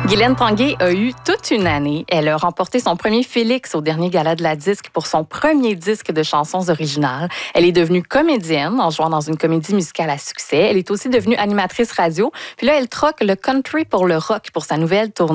Guylaine Tanguay a eu toute une année. Elle a remporté son premier Félix au dernier gala de la disque pour son premier disque de chansons originales. Elle est devenue comédienne en jouant dans une comédie musicale à succès. Elle est aussi devenue animatrice radio. Puis là, elle troque le country pour le rock pour sa nouvelle tournée.